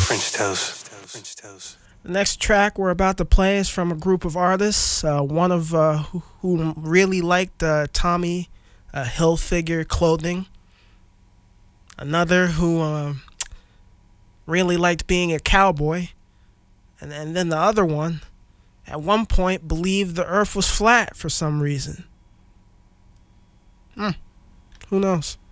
The next track we're about to play is from a group of artists. One of who really liked Tommy Hilfiger clothing. Another who really liked being a cowboy. And then the other one, at one point, believed the earth was flat for some reason. Who knows?